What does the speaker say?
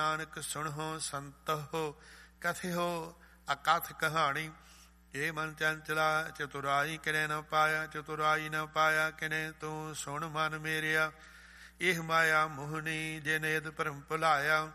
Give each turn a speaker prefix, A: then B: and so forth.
A: ਨਾਨਕ ਸੁਣਹੁ ਸੰਤਹੁ ਕਥਿਓ ਅਕਥ ਕਹਾਣੀ। ਇਹ ਮਨ ਚੰਚਲਾ ਚਤੁਰਾਈ ਕਿਨੇ ਨ ਪਾਇਆ, ਚਤੁਰਾਈ ਨ ਪਾਇਆ ਕਿਨੇ ਤੂੰ ਸੁਣ ਮਨ ਮੇਰਿਆ। ਇਹ ਮਾਇਆ ਮੋਹਣੀ ਜੇ ਨੇਦ ਭਰਮ ਭੁਲਾਇਆ,